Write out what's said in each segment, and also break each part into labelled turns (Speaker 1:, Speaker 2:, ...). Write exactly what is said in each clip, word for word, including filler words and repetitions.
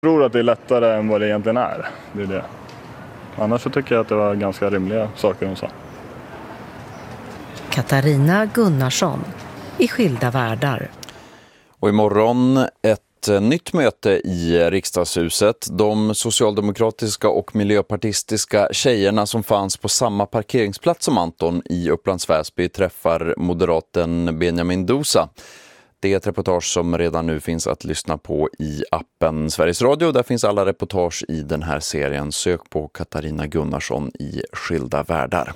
Speaker 1: Jag tror att det är lättare än vad det egentligen är. Det är det. Annars så tycker jag att det var ganska rimliga saker hon sa.
Speaker 2: Katarina Gunnarsson i Skilda världar.
Speaker 3: Och imorgon ett nytt möte i riksdagshuset. De socialdemokratiska och miljöpartistiska tjejerna som fanns på samma parkeringsplats som Anton i Upplands Väsby träffar moderaten Benjamin Dousa. Det är ett reportage som redan nu finns att lyssna på i appen Sveriges Radio. Där finns alla reportage i den här serien. Sök på Katarina Gunnarsson i Skilda världar.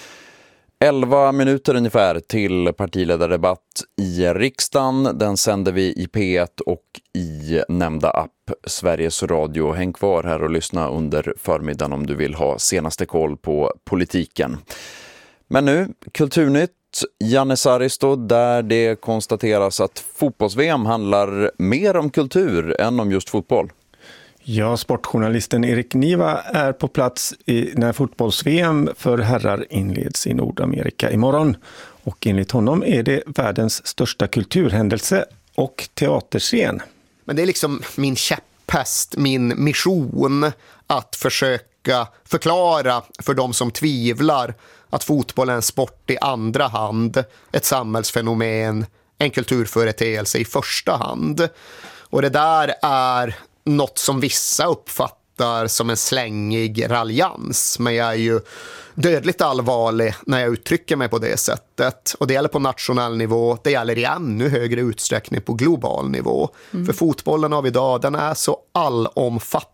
Speaker 3: elva minuter ungefär till partiledardebatt i riksdagen. Den sänder vi i P ett och i nämnda app Sveriges Radio. Häng kvar här och lyssna under förmiddagen om du vill ha senaste koll på politiken. Men nu, Kulturnytt. Janne Saristo, där det konstateras att fotbolls-V M handlar mer om kultur än om just fotboll.
Speaker 4: Ja, sportjournalisten Erik Niva är på plats i, när fotbolls-V M för herrar inleds i Nordamerika imorgon. Och enligt honom är det världens största kulturhändelse och teaterscen.
Speaker 5: Men det är liksom min käpphäst, min mission att försöka förklara för de som tvivlar att fotboll är en sport i andra hand, ett samhällsfenomen, en kulturföreteelse i första hand. Och det där är något som vissa uppfattar som en slängig raljans, men jag är ju dödligt allvarlig när jag uttrycker mig på det sättet. Och det gäller på nationell nivå, det gäller i ännu högre utsträckning på global nivå. Mm. För fotbollen av idag, den är så allomfattande.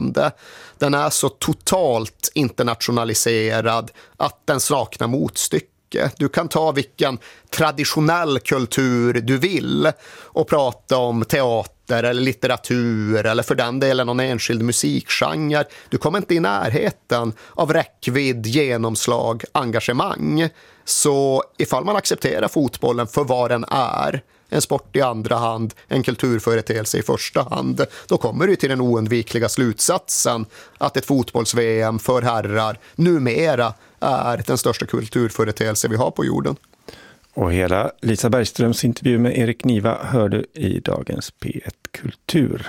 Speaker 5: Den är så totalt internationaliserad att den saknar motstycke. Du kan ta vilken traditionell kultur du vill och prata om teater eller litteratur eller för den delen någon enskild musikgenre. Du kommer inte i närheten av räckvidd, genomslag, engagemang. Så ifall man accepterar fotbollen för vad den är, en sport i andra hand, en kulturföreteelse i första hand, då kommer du till den oundvikliga slutsatsen att ett fotbolls-V M för herrar numera är den största kulturföreteelse vi har på jorden.
Speaker 4: Och hela Lisa Bergströms intervju med Erik Niva hörde i dagens P ett Kultur.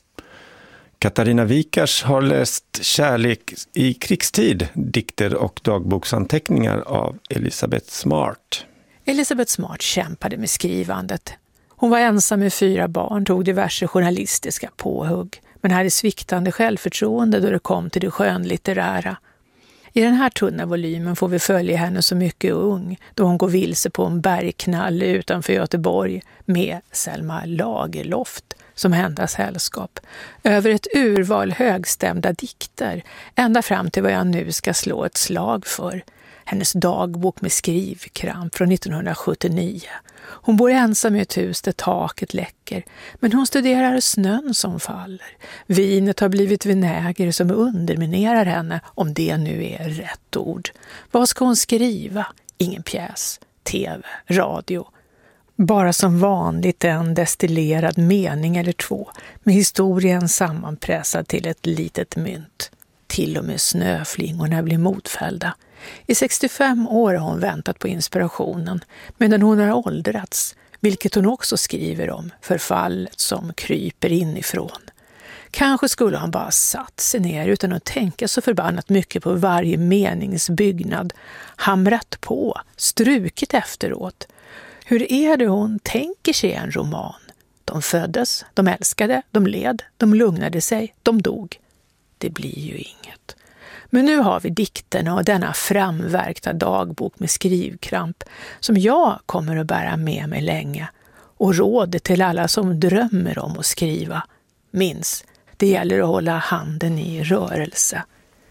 Speaker 4: Katarina Wikars har läst Kärlek i krigstid, dikter och dagboksanteckningar av Elisabeth Smart.
Speaker 6: Elisabeth Smart kämpade med skrivandet. Hon var ensam med fyra barn, tog diverse journalistiska påhugg, men hade sviktande självförtroende då det kom till det skönlitterära. I den här tunna volymen får vi följa henne så mycket ung då hon går vilse på en bergknalle utanför Göteborg med Selma Lagerlof som enda sällskap. Över ett urval högstämda dikter ända fram till vad jag nu ska slå ett slag för. Hennes dagbok med skrivkramp från nittonhundrasjuttionio. Hon bor ensam i ett hus där taket läcker, men hon studerar snön som faller. Vinet har blivit vinäger som underminerar henne, om det nu är rätt ord. Vad ska hon skriva? Ingen pjäs, tv, radio. Bara som vanligt en destillerad mening eller två, med historien sammanpressad till ett litet mynt. Till och med snöflingorna blir motfällda. I sextiofem år har hon väntat på inspirationen, medan hon har åldrats, vilket hon också skriver om, förfallet som kryper inifrån. Kanske skulle han bara satt sig ner utan att tänka så förbannat mycket på varje meningsbyggnad, hamrat på, strukit efteråt. Hur är det hon tänker sig en roman? De föddes, de älskade, de led, de lugnade sig, de dog. Det blir ju inget. Men nu har vi dikterna och denna framverkta dagbok med skrivkramp som jag kommer att bära med mig länge. Och rådet till alla som drömmer om att skriva. Minns, det gäller att hålla handen i rörelse.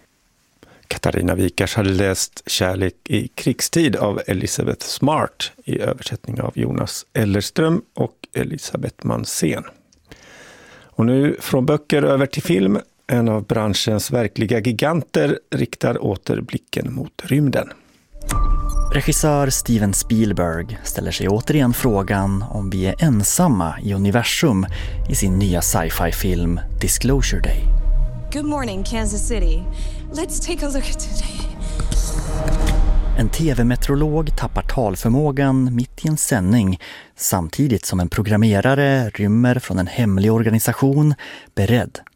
Speaker 4: Katarina Wikars hade läst Kärlek i krigstid av Elisabeth Smart i översättning av Jonas Ellerström och Elisabeth Mansén. Och nu från böcker över till film. En av branschens verkliga giganter riktar åter blicken mot rymden.
Speaker 7: Regissör Steven Spielberg ställer sig återigen frågan om vi är ensamma i universum i sin nya sci-fi-film Disclosure Day.
Speaker 8: Good morning, Kansas City. Let's take a look at today.
Speaker 7: En tv-meteorolog tappar talförmågan mitt i en sändning samtidigt som en programmerare rymmer från en hemlig organisation beredd